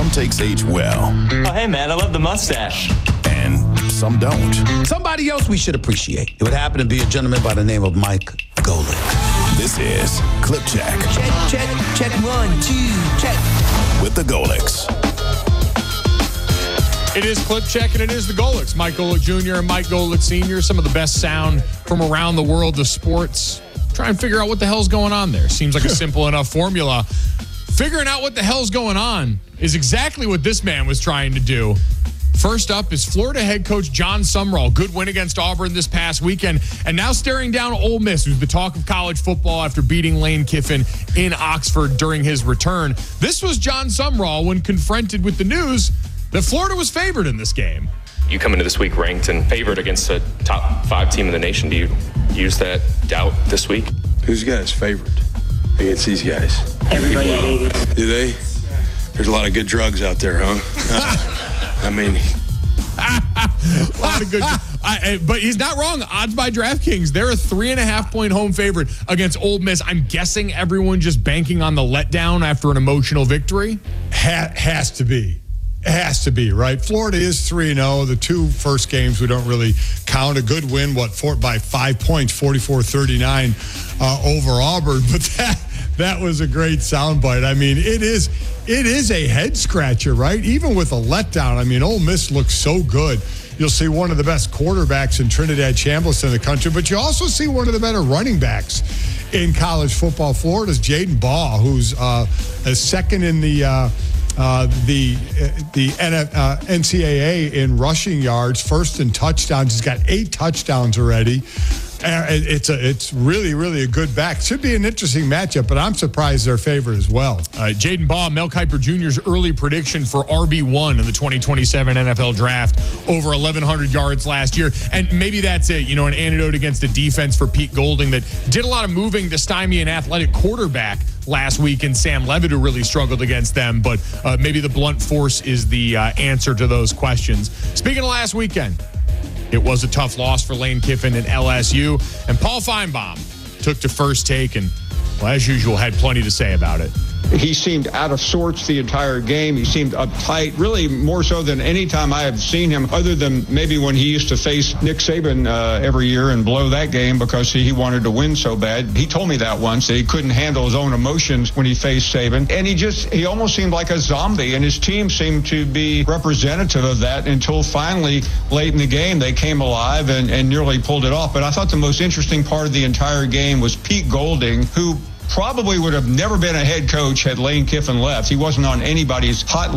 Some takes age well. Oh, hey, man, I love the mustache. And some don't. Somebody else we should appreciate. It would happen to be a gentleman by the name of Mike Golic. This is Clip Check. Check 1, 2, check. With the Golics. It is Clip Check, and it is the Golics. Mike Golic Jr. and Mike Golic Sr., some of the best sound from around the world of sports. Try and figure out what the hell's going on there. Seems like a simple enough formula. Figuring out what the hell's going on is exactly what this man was trying to do. First up is Florida head coach Jon Sumrall. Good win against Auburn this past weekend. And now staring down Ole Miss, who's the talk of college football after beating Lane Kiffin in Oxford during his return. This was Jon Sumrall when confronted with the news that Florida was favored in this game. You come into this week ranked and favored against a top 5 team in the nation. Do you use that doubt this week? Who's got us favored against these guys? Everybody hates. Do they? There's a lot of good drugs out there, huh? I mean, a lot of good. But he's not wrong. Odds by DraftKings, they're a 3.5-point home favorite against Ole Miss. I'm guessing everyone just banking on the letdown after an emotional victory. Has to be. It has to be, right? Florida is 3-0. The 2 first games we don't really count. A good win, by 5 points, 44-39 over Auburn. But that was a great soundbite. I mean, it is a head scratcher, right? Even with a letdown. I mean, Ole Miss looks so good. You'll see one of the best quarterbacks in Trinidad Chambliss in the country, but you also see one of the better running backs in college football. Florida's Jaden Baugh, who's a second in the NCAA in rushing yards, first in touchdowns. He's got 8 touchdowns already. It's really, really a good back. Should be an interesting matchup, but I'm surprised they're favored as well. Jaden Baugh, Mel Kiper Jr.'s early prediction for RB1 in the 2027 NFL Draft, over 1,100 yards last year. And maybe that's an antidote against a defense for Pete Golding that did a lot of moving to stymie an athletic quarterback last week, and Sam Levitt, who really struggled against them. But maybe the blunt force is the answer to those questions. Speaking of last weekend, it was a tough loss for Lane Kiffin and LSU, and Paul Feinbaum took to First Take and, well, as usual, had plenty to say about it. He seemed out of sorts the entire game. He seemed uptight, really more so than any time I have seen him, other than maybe when he used to face Nick Saban every year and blow that game because he wanted to win so bad. He told me that once, that he couldn't handle his own emotions when he faced Saban. And he almost seemed like a zombie, and his team seemed to be representative of that until finally, late in the game, they came alive and nearly pulled it off. But I thought the most interesting part of the entire game was Pete Golding, who probably would have never been a head coach had Lane Kiffin left. He wasn't on anybody's hot